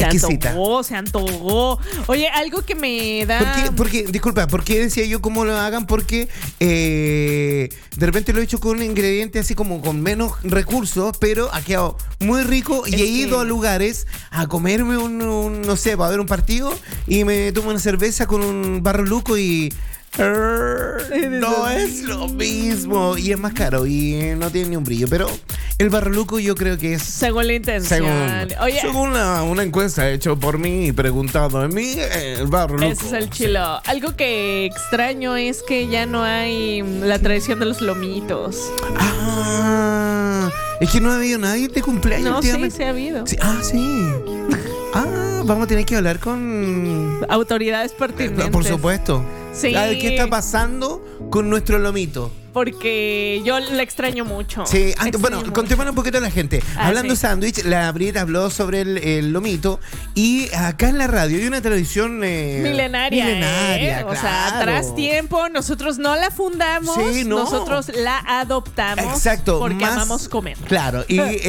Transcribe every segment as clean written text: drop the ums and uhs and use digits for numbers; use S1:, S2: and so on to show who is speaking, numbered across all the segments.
S1: exquisita.
S2: Se antojó. Oye, algo que me da...
S1: Disculpa, ¿por qué decía yo cómo lo hagan? Porque de repente lo he hecho con un ingrediente así como con menos recursos, pero ha quedado muy rico y he ido a lugares a comerme no sé, para ver un partido y me tomo una cerveza con un barro luco y... no es lo mismo y es más caro y no tiene ni un brillo, pero el barroluco yo creo que es
S2: según la intención.
S1: Según una encuesta hecha por mí y preguntado en mí, el barroluco.
S2: Ese es el chilo. Algo que extraño es que ya no hay la tradición de los lomitos.
S1: Es que no ha habido nadie de cumpleaños.
S2: No, sí ha habido.
S1: Sí. Vamos a tener que hablar con
S2: autoridades pertinentes.
S1: Por supuesto.
S2: Sí.
S1: ¿Qué está pasando con nuestro lomito?
S2: Porque yo la extraño mucho.
S1: Sí, contémosle un poquito a la gente. Hablando
S2: sí.
S1: sándwich, la Brit habló sobre el lomito y acá en la radio hay una tradición
S2: milenaria.
S1: Claro.
S2: O sea, atrás tiempo, nosotros no la fundamos, nosotros la adoptamos.
S1: Exacto.
S2: Porque amamos comer.
S1: Claro,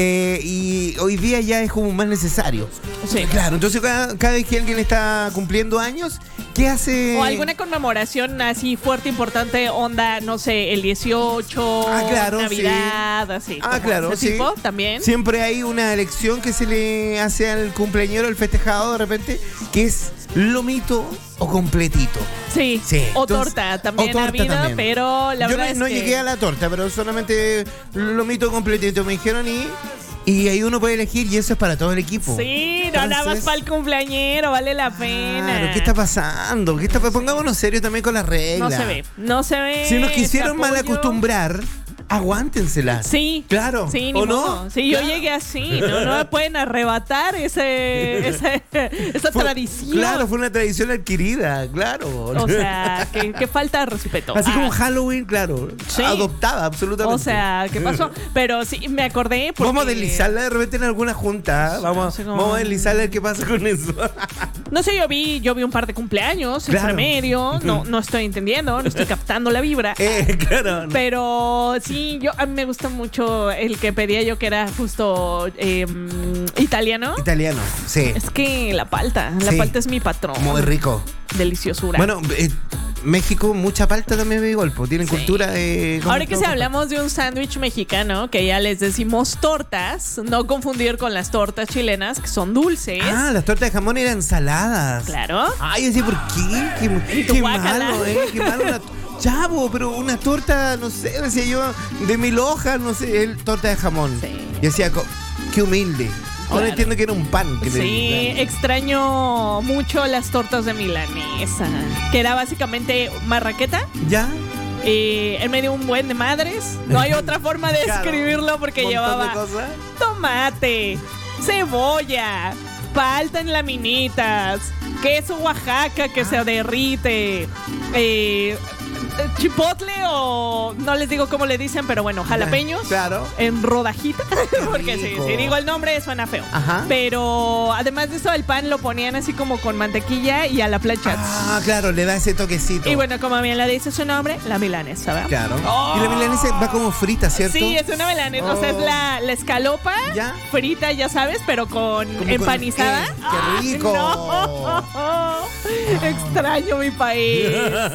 S1: y hoy día ya es como más necesario.
S2: Sí.
S1: Claro, entonces cada vez que alguien está cumpliendo años, ¿qué hace?
S2: O alguna conmemoración así fuerte, importante, onda, no sé, el 18,
S1: claro,
S2: Navidad,
S1: sí.
S2: así.
S1: Claro,
S2: ese tipo también.
S1: Siempre hay una elección que se le hace al cumpleañero, al festejado de repente, que es lomito o completito.
S2: Sí. O entonces, torta también ha habido, pero la verdad es que...
S1: Yo no llegué a la torta, pero solamente lomito completito me dijeron y ahí uno puede elegir y eso es para todo el equipo.
S2: Sí, no nada más para el cumpleañero, vale la pena.
S1: Claro, ¿qué está pasando? Pongámonos serios también con las reglas.
S2: No se ve.
S1: Si nos quisieron mal acostumbrar, aguántensela.
S2: Sí.
S1: Claro.
S2: Sí,
S1: ¿O no?
S2: Sí, yo llegué así. No me pueden arrebatar esa tradición.
S1: Claro, fue una tradición adquirida, claro.
S2: O sea, que falta de respeto.
S1: Así como Halloween, claro.
S2: Sí.
S1: Adoptada, absolutamente.
S2: O sea, ¿qué pasó? Pero sí, me acordé porque...
S1: Vamos a deslizarla de repente en alguna junta. Vamos a deslizarla a ver qué pasa con eso.
S2: No sé, yo vi un par de cumpleaños entre medio. No estoy entendiendo, no estoy captando la vibra.
S1: Claro.
S2: Pero sí, a mí me gusta mucho el que pedía yo, que era justo italiano.
S1: Italiano, sí.
S2: Es que la palta es mi patrón.
S1: Muy rico.
S2: Deliciosura.
S1: Bueno, México, mucha palta también de golpe. Tienen cultura de...
S2: Ahora que si hablamos de un sándwich mexicano, que ya les decimos tortas, no confundir con las tortas chilenas, que son dulces.
S1: Las tortas de jamón eran saladas.
S2: Claro.
S1: Ay, yo decía, ¿por qué? Qué malo, qué malo Chavo, pero una torta, no sé, decía yo, de 1000 hojas, no sé, torta de jamón. Sí. Y decía, qué humilde. Ahora entiendo que era un pan.
S2: Extraño mucho las tortas de milanesa, que era básicamente marraqueta.
S1: ¿Ya?
S2: En medio un buen de madres. No hay otra forma de describirlo porque llevaba tomate, cebolla, palta en laminitas, queso Oaxaca que se derrite, chipotle o no les digo cómo le dicen, pero bueno, jalapeños.
S1: Claro.
S2: En rodajita. Porque si digo el nombre suena feo.
S1: Ajá.
S2: Pero además de eso, el pan lo ponían así como con mantequilla y a la plancha.
S1: Claro, le da ese toquecito.
S2: Y bueno, como bien le dice su nombre, la milanesa, ¿verdad?
S1: Claro. Y la milanesa va como frita, ¿cierto?
S2: Sí, es una milanesa. O sea, es la escalopa frita, ya sabes, pero con empanizada.
S1: ¡Qué rico!
S2: No. Extraño mi país.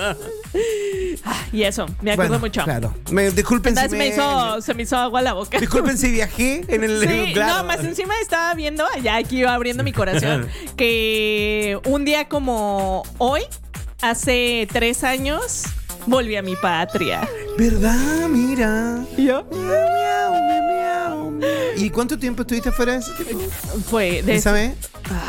S2: Y eso, me acuerdo mucho.
S1: Claro. Disculpen si
S2: se me hizo agua la boca.
S1: Disculpen si viajé en el...
S2: Sí, claro. No, más encima estaba viendo, ya aquí iba abriendo mi corazón, que un día como hoy, hace 3 años, volví a mi patria.
S1: ¿Verdad? Mira.
S2: ¿Y yo?
S1: Miau. ¿Y cuánto tiempo estuviste fuera de ese tiempo?
S2: Fue de...
S1: ¿Esa vez?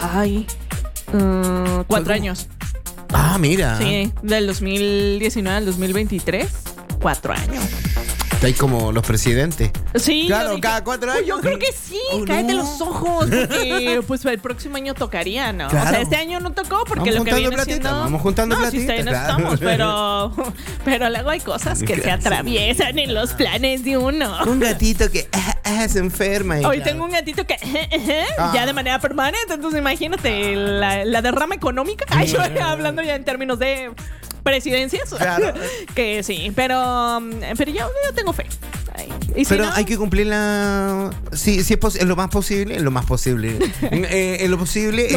S2: 4 años.
S1: Mira.
S2: Sí, del 2019 al 2023, 4 años.
S1: Está ahí como los presidentes.
S2: Sí.
S1: Claro, cada 4 años.
S2: Yo creo que sí, cállate los ojos, porque pues el próximo año tocaría, ¿no?
S1: Claro.
S2: O sea, este año no tocó porque
S1: vamos
S2: lo que viene
S1: platita,
S2: siendo...
S1: Vamos juntando platita.
S2: Sí, no estamos, pero luego hay cosas que se atraviesan en los planes de uno.
S1: Un gatito que se enferma.
S2: Hoy tengo un gatito que ya de manera permanente, entonces imagínate la derrama económica. Ay, yo hablando ya en términos de presidencias.
S1: Claro.
S2: Que sí, pero yo tengo fe.
S1: Pero no, hay que cumplirla. Si es lo más posible, en lo más posible. En lo posible.